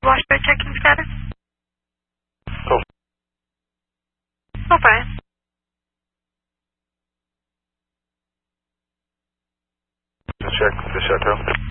Washburn checking status? Oh. Okay. Just check the chateau.